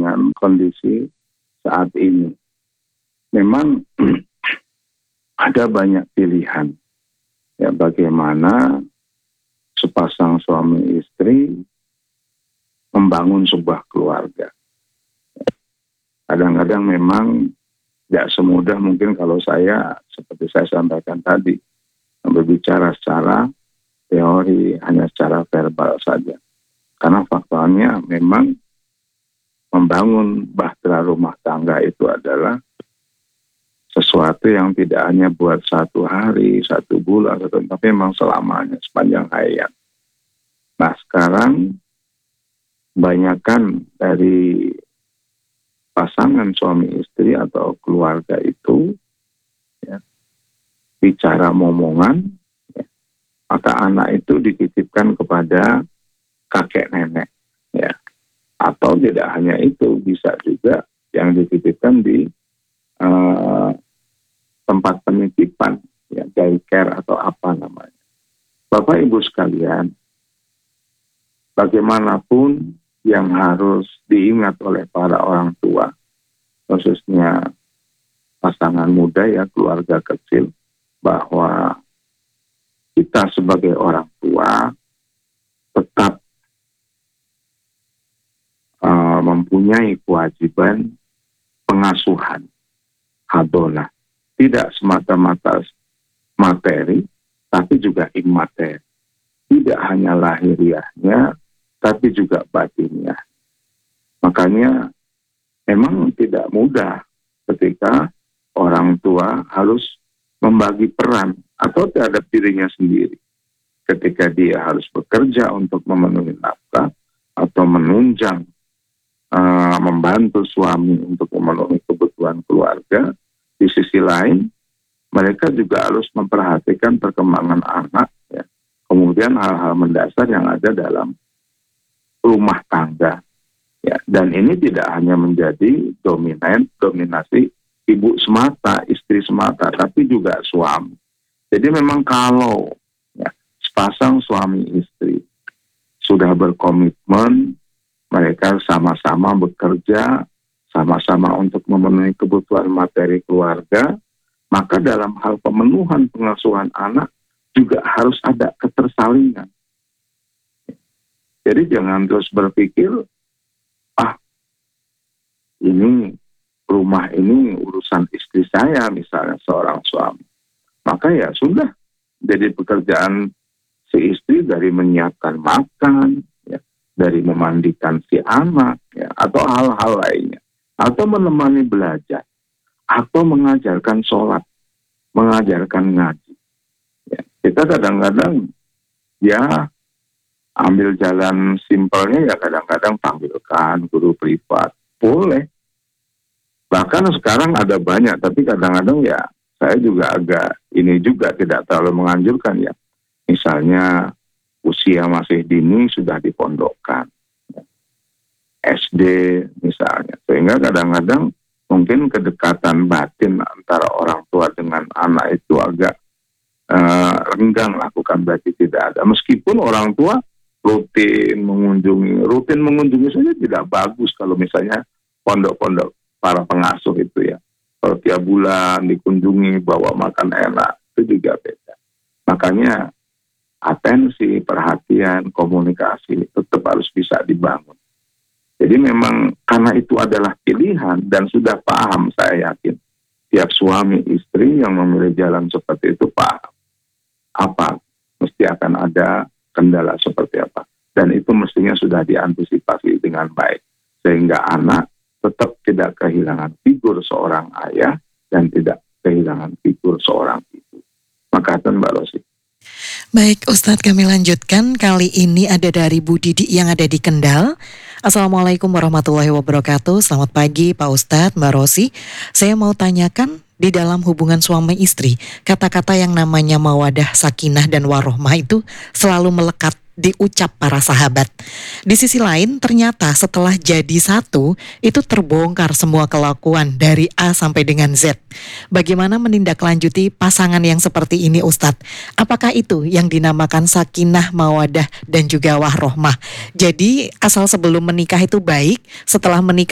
dengan kondisi saat ini. Memang ada banyak pilihan ya bagaimana sepasang suami istri membangun sebuah keluarga. Kadang-kadang memang tidak semudah mungkin kalau saya, seperti saya sampaikan tadi, berbicara secara teori, hanya secara verbal saja. Karena faktanya memang membangun bahtera rumah tangga itu adalah sesuatu yang tidak hanya buat 1 hari, 1 bulan, tapi memang selamanya, sepanjang hayat. Nah sekarang kebanyakan dari pasangan suami istri atau keluarga itu ya, bicara momongan, ya, maka anak itu dititipkan kepada kakek nenek, ya. Atau tidak hanya itu, bisa juga yang dititipkan di tempat penitipan, ya, daycare atau apa namanya. Bapak Ibu sekalian, bagaimanapun yang harus diingat oleh para orang tua, khususnya pasangan muda ya, keluarga kecil, bahwa kita sebagai orang tua tetap mempunyai kewajiban pengasuhan, hadonah, tidak semata-mata materi, tapi juga imateri. Tidak hanya lahiriahnya, tapi juga batinnya. Makanya memang tidak mudah ketika orang tua harus membagi peran atau terhadap dirinya sendiri. Ketika dia harus bekerja untuk memenuhi nafkah atau menunjang, membantu suami untuk memenuhi kebutuhan keluarga, di sisi lain mereka juga harus memperhatikan perkembangan anak, ya. Kemudian hal-hal mendasar yang ada dalam rumah tangga, ya. Dan ini tidak hanya menjadi dominasi ibu semata, istri semata, tapi juga suami. Jadi memang kalau ya, sepasang suami istri sudah berkomitmen, mereka sama-sama bekerja, sama-sama untuk memenuhi kebutuhan materi keluarga, maka dalam hal pemenuhan pengasuhan anak juga harus ada ketersalingan. Jadi jangan terus berpikir, ini rumah ini urusan istri saya, misalnya seorang suami. Maka ya sudah, jadi pekerjaan si istri dari menyiapkan makan, ya, dari memandikan si anak, ya, atau hal-hal lainnya. Atau menemani belajar, atau mengajarkan sholat, mengajarkan ngaji. Ya, kita kadang-kadang ya ambil jalan simpelnya, ya kadang-kadang panggilkan guru privat, boleh. Bahkan sekarang ada banyak, tapi kadang-kadang ya saya juga agak ini juga tidak terlalu menganjurkan ya. Misalnya usia masih dini sudah dipondokkan, SD misalnya, sehingga kadang-kadang mungkin kedekatan batin antara orang tua dengan anak itu agak renggang lakukan, berarti tidak ada. Meskipun orang tua rutin mengunjungi saja tidak bagus kalau misalnya pondok-pondok para pengasuh itu ya. Kalau tiap bulan dikunjungi, bawa makan enak, itu juga beda. Makanya atensi, perhatian, komunikasi tetap harus bisa dibangun. Jadi memang karena itu adalah pilihan dan sudah paham, saya yakin tiap suami istri yang memilih jalan seperti itu paham apa mesti akan ada kendala seperti apa, dan itu mestinya sudah diantisipasi dengan baik sehingga anak tetap tidak kehilangan figur seorang ayah dan tidak kehilangan figur seorang ibu. Makasih Mbak Rosi. Baik Ustadz, kami lanjutkan. Kali ini ada dari Bu Didi yang ada di Kendal. Assalamualaikum warahmatullahi wabarakatuh. Selamat pagi Pak Ustadz, Mbak Rosi. Saya mau tanyakan, di dalam hubungan suami istri, kata-kata yang namanya mawadah, sakinah, dan warohmah itu selalu melekat diucap para sahabat. Di sisi lain, ternyata setelah jadi satu, itu terbongkar semua kelakuan dari A sampai dengan Z. Bagaimana menindaklanjuti pasangan yang seperti ini Ustadz? Apakah itu yang dinamakan sakinah, mawadah, dan juga warohmah? Jadi, asal sebelum menikah itu baik, setelah menikah